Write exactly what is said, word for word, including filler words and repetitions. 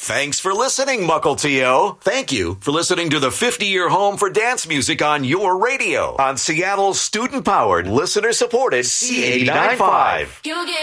Thanks for listening, Mukilteo. Thank you for listening to the fifty-year home for dance music on your radio on Seattle's student-powered, listener-supported C eighty-nine point five.